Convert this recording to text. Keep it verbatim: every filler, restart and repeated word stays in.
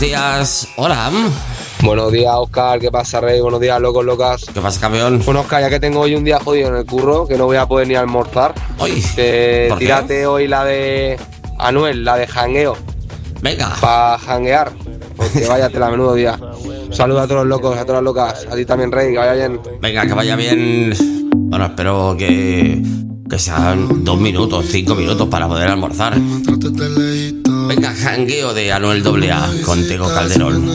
Días, hola. Buenos días, Oscar, ¿qué pasa, Rey? Buenos días, locos, locas. ¿Qué pasa, campeón? Bueno, Oscar, ya que tengo hoy un día jodido en el curro, que no voy a poder ni almorzar, Hoy. eh, ¿Por qué? tírate hoy la de Anuel, la de jangueo, Venga. para janguear, porque váyate la menudo día. Un saludo a todos los locos, a todas las locas, a ti también, Rey, que vaya bien. Venga, que vaya bien. Bueno, espero que, que sean dos minutos, cinco minutos para poder almorzar. Venga, jangueo de Anuel doble A con Tego Calderón.